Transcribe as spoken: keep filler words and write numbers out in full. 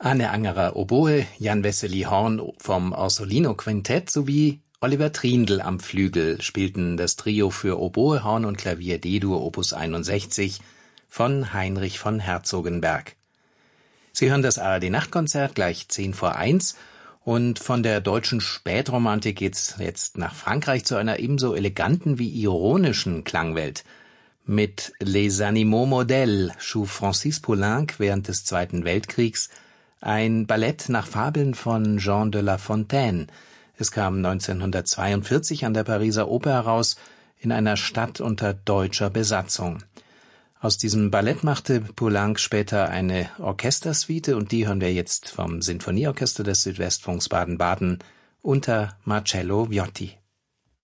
Anne Angerer Oboe, Jan Wessely Horn vom Orsolino Quintett sowie Oliver Triendl am Flügel spielten das Trio für Oboe, Horn und Klavier D-Dur Opus einundsechzig von Heinrich von Herzogenberg. Sie hören das A R D-Nachtkonzert gleich zehn vor eins und von der deutschen Spätromantik geht's jetzt nach Frankreich zu einer ebenso eleganten wie ironischen Klangwelt. Mit Les Animaux Modèles schuf Francis Poulenc während des Zweiten Weltkriegs ein Ballett nach Fabeln von Jean de La Fontaine. Es kam neunzehnhundertzweiundvierzig an der Pariser Oper heraus, in einer Stadt unter deutscher Besatzung. Aus diesem Ballett machte Poulenc später eine Orchestersuite und die hören wir jetzt vom Sinfonieorchester des Südwestfunks Baden-Baden unter Marcello Viotti.